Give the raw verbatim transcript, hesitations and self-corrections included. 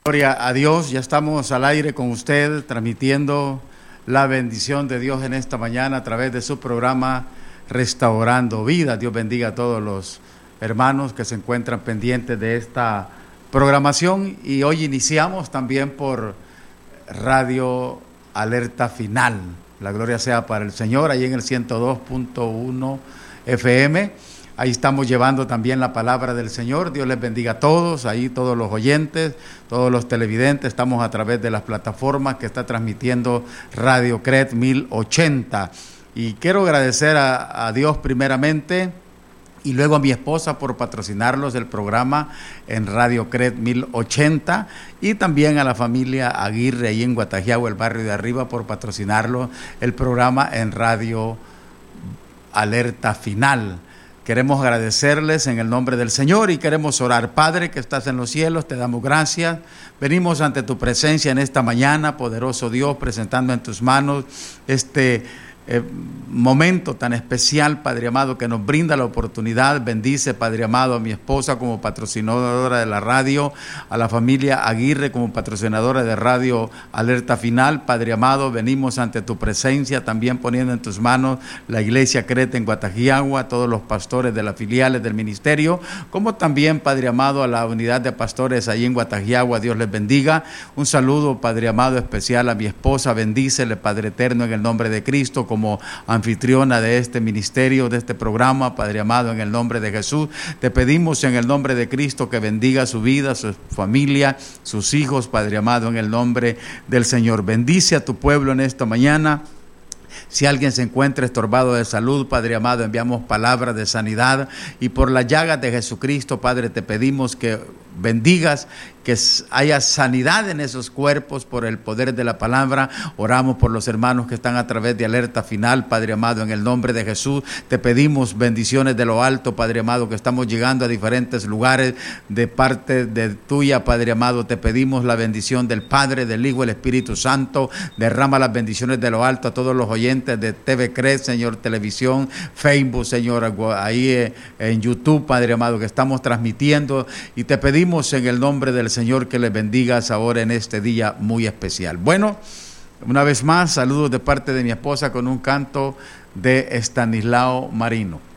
Gloria a Dios, ya estamos al aire con usted, transmitiendo la bendición de Dios en esta mañana a través de su programa Restaurando Vida. Dios bendiga a todos los hermanos que se encuentran pendientes de esta programación, y hoy iniciamos también por Radio Alerta Final. La gloria sea para el Señor, ahí en el ciento dos punto uno F M. Ahí estamos llevando también la palabra del Señor. Dios les bendiga a todos, ahí todos los oyentes, todos los televidentes. Estamos a través de las plataformas que está transmitiendo Radio Cret mil ochenta. Y quiero agradecer a, a Dios primeramente, y luego a mi esposa por patrocinarlos el programa en Radio Cret mil ochenta, y también a la familia Aguirre ahí en Guatajiagua, el barrio de arriba, por patrocinarlo el programa en Radio Alerta Final. Queremos agradecerles en el nombre del Señor y queremos orar. Padre que estás en los cielos, te damos gracias. Venimos ante tu presencia en esta mañana, poderoso Dios, presentando en tus manos este Eh, momento tan especial, Padre amado, que nos brinda la oportunidad. Bendice, Padre amado, a mi esposa como patrocinadora de la radio, a la familia Aguirre como patrocinadora de Radio Alerta Final. Padre amado, venimos ante tu presencia, también poniendo en tus manos la iglesia Creta en Guatajiagua, todos los pastores de las filiales del ministerio, como también, Padre amado, a la unidad de pastores ahí en Guatajiagua. Dios les bendiga. Un saludo, Padre amado, especial a mi esposa. Bendícele, Padre eterno, en el nombre de Cristo, como anfitriona de este ministerio, de este programa. Padre amado, en el nombre de Jesús, te pedimos en el nombre de Cristo que bendiga su vida, su familia, sus hijos, Padre amado, en el nombre del Señor. Bendice a tu pueblo en esta mañana. Si alguien se encuentra estorbado de salud, Padre amado, enviamos palabras de sanidad, y por las llagas de Jesucristo, Padre, te pedimos que bendigas, que haya sanidad en esos cuerpos por el poder de la palabra. Oramos por los hermanos que están a través de Alerta Final, Padre amado, en el nombre de Jesús. Te pedimos bendiciones de lo alto, Padre amado, que estamos llegando a diferentes lugares de parte de tuya, Padre amado. Te pedimos la bendición del Padre, del Hijo y del Espíritu Santo. Derrama las bendiciones de lo alto a todos los oyentes de T V Cret, Señor, televisión, Facebook, Señor, ahí en YouTube, Padre amado, que estamos transmitiendo, y te pedimos en el nombre del Señor que les bendigas ahora en este día muy especial. Bueno, una vez más, saludos de parte de mi esposa con un canto de Estanislao Marino.